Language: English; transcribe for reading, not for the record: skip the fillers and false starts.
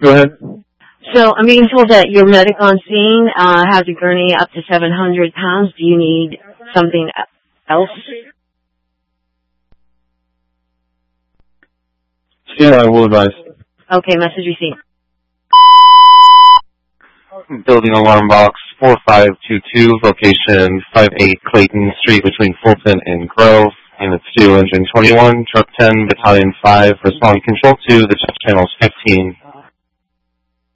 Go ahead. So I'm being told that your medic on scene has a gurney up to 700 pounds. Do you need something else? Yeah, I will advise. Okay, message received. Building alarm box 4522, location 58 Clayton Street between Fulton and Grove. Units 2, Engine 21, Truck 10, Battalion 5, respond control 2, the channel's 15.